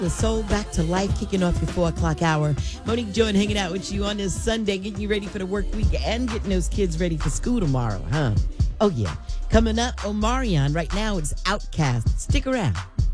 The soul back to life, kicking off your 4 o'clock hour. Monique Jordan hanging out with you on this Sunday, getting you ready for the work week and getting those kids ready for school tomorrow, huh? Oh, yeah. Coming up, Omarion. Right now, it's Outcast. Stick around.